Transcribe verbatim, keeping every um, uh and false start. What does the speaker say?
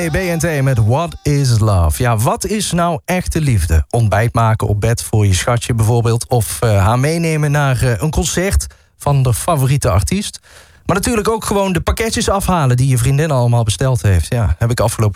B N T met What is Love? Ja, wat is nou echte liefde? Ontbijt maken op bed voor je schatje bijvoorbeeld, of uh, haar meenemen naar uh, een concert van de favoriete artiest. Maar natuurlijk ook gewoon de pakketjes afhalen die je vriendin allemaal besteld heeft. Ja, heb ik afgelopen